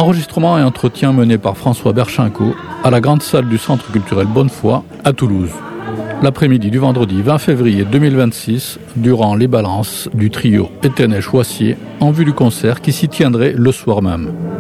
Enregistrement et entretien menés par François Berchinko à la grande salle du Centre culturel Bonnefoy à Toulouse. L'après-midi du vendredi 20 février 2026, durant les balances du trio Éternel Choissier, en vue du concert qui s'y tiendrait le soir même.